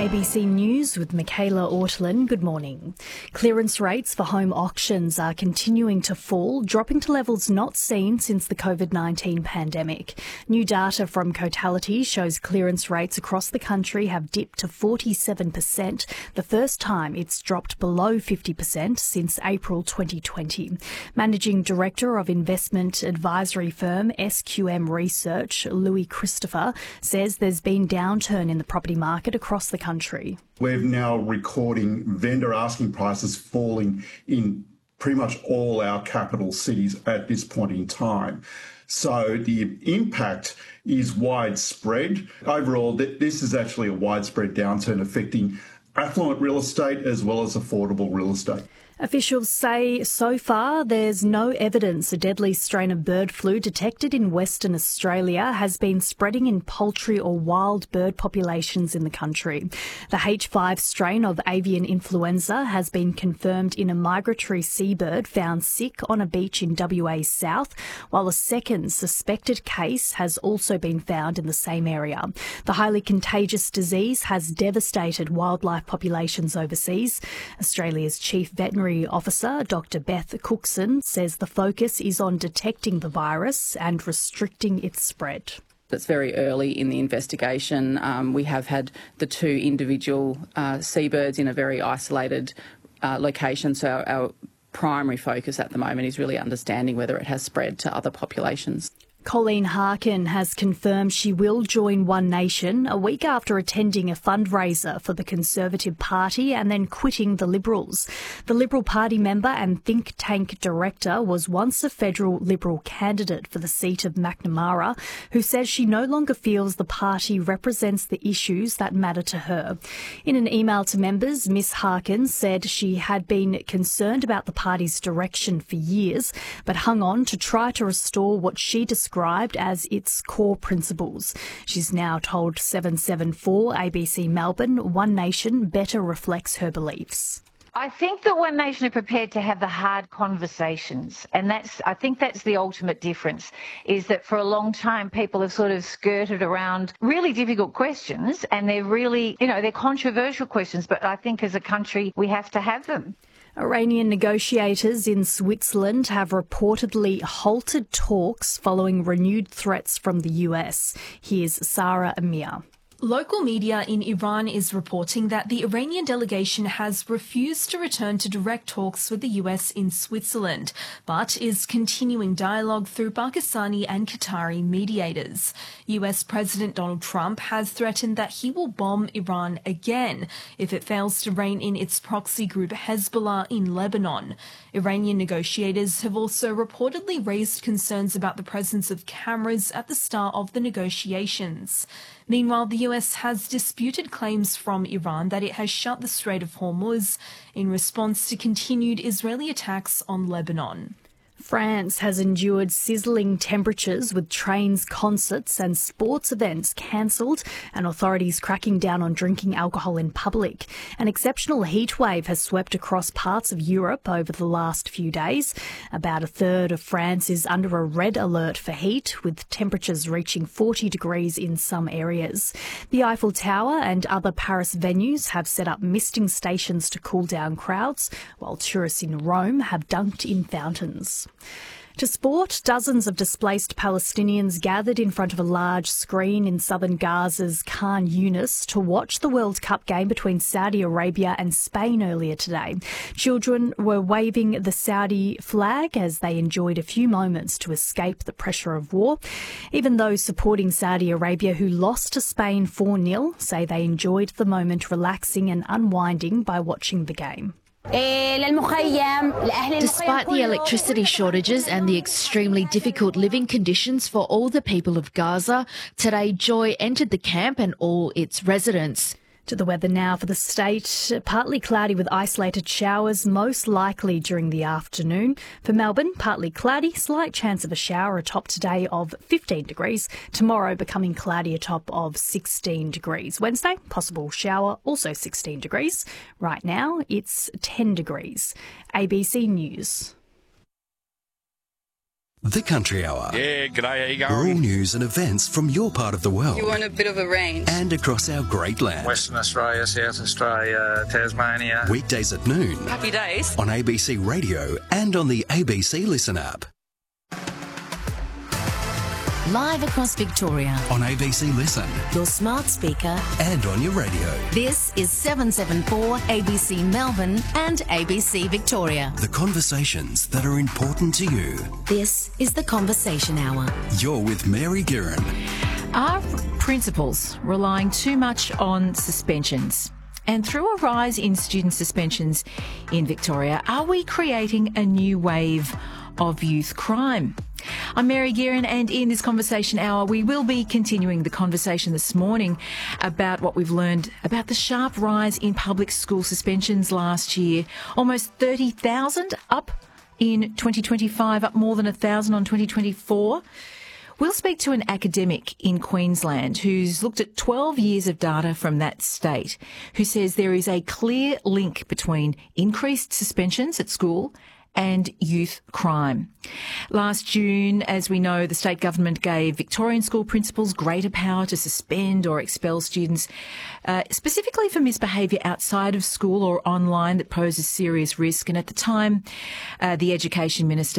ABC News with Michaela Ortlin. Good morning. Clearance rates for home auctions are continuing to fall, dropping to levels not seen since the COVID-19 pandemic. New data from Cotality shows clearance rates across the country have dipped to 47%, the first time it's dropped below 50% since April 2020. Managing Director of investment advisory firm SQM Research, Louis Christopher, says there's been downturn in the property market across the country. We're now recording vendor asking prices falling in pretty much all our capital cities at this point in time. So the impact is widespread. Overall, this is actually a widespread downturn affecting affluent real estate as well as affordable real estate. Officials say so far there's no evidence a deadly strain of bird flu detected in Western Australia has been spreading in poultry or wild bird populations in the country. The H5 strain of avian influenza has been confirmed in a migratory seabird found sick on a beach in WA South, while a second suspected case has also been found in the same area. The highly contagious disease has devastated wildlife populations overseas. Australia's Chief Veterinary Officer, Dr. Beth Cookson, says the focus is on detecting the virus and restricting its spread. It's very early in the investigation. We have had the two individual seabirds in a very isolated location, so our primary focus at the moment is really understanding whether it has spread to other populations. Colleen Harkin has confirmed she will join One Nation a week after attending a fundraiser for the Conservative Party and then quitting the Liberals. The Liberal Party member and think tank director was once a federal Liberal candidate for the seat of Macnamara, who says she no longer feels the party represents the issues that matter to her. In an email to members, Miss Harkin said she had been concerned about the party's direction for years, but hung on to try to restore what she described as its core principles. She's now told 774 ABC Melbourne One Nation better reflects her beliefs. I think that One Nation are prepared to have the hard conversations, and I think that's the ultimate difference, is that for a long time people have sort of skirted around really difficult questions, and they're really, they're controversial questions, but I think as a country we have to have them. Iranian negotiators in Switzerland have reportedly halted talks following renewed threats from the US. Here's Sarah Amir. Local media in Iran is reporting that the Iranian delegation has refused to return to direct talks with the US in Switzerland, but is continuing dialogue through Pakistani and Qatari mediators. US President Donald Trump has threatened that he will bomb Iran again if it fails to rein in its proxy group Hezbollah in Lebanon. Iranian negotiators have also reportedly raised concerns about the presence of cameras at the start of the negotiations. Meanwhile, the US has disputed claims from Iran that it has shut the Strait of Hormuz in response to continued Israeli attacks on Lebanon. France has endured sizzling temperatures with trains, concerts and sports events cancelled and authorities cracking down on drinking alcohol in public. An exceptional heat wave has swept across parts of Europe over the last few days. About a third of France is under a red alert for heat, with temperatures reaching 40 degrees in some areas. The Eiffel Tower and other Paris venues have set up misting stations to cool down crowds, while tourists in Rome have dunked in fountains. To sport, dozens of displaced Palestinians gathered in front of a large screen in southern Gaza's Khan Yunis to watch the World Cup game between Saudi Arabia and Spain earlier today. Children were waving the Saudi flag as they enjoyed a few moments to escape the pressure of war. Even those supporting Saudi Arabia who lost to Spain 4-0 say they enjoyed the moment relaxing and unwinding by watching the game. Despite the electricity shortages and the extremely difficult living conditions for all the people of Gaza, today joy entered the camp and all its residents. To the weather now for the state. Partly cloudy with isolated showers, most likely during the afternoon. For Melbourne, partly cloudy, slight chance of a shower, a top today of 15 degrees. Tomorrow becoming cloudy, a top of 16 degrees. Wednesday, possible shower, also 16 degrees. Right now, it's 10 degrees. ABC News. The Country Hour. Yeah, g'day, how you All going? news and events from your part of the world. You want a bit of a range. And across our great land. Western Australia, South Australia, Tasmania. Weekdays at noon. Happy days. On ABC Radio and on the ABC Listen app. Live across Victoria. On ABC Listen. Your smart speaker. And on your radio. This is 774 ABC Melbourne and ABC Victoria. The conversations that are important to you. This is The Conversation Hour. You're with Mary Guerin. Are principals relying too much on suspensions? And through a rise in student suspensions in Victoria, are we creating a new wave of youth crime? I'm Mary Guerin, and in this Conversation Hour we will be continuing the conversation this morning about what we've learned about the sharp rise in public school suspensions last year. Almost 30,000 up in 2025, up more than 1,000 on 2024. We'll speak to an academic in Queensland who's looked at 12 years of data from that state, who says there is a clear link between increased suspensions at school and youth crime. Last June, as we know, the state government gave Victorian school principals greater power to suspend or expel students, specifically for misbehaviour outside of school or online that poses serious risk. And at the time, the Education Minister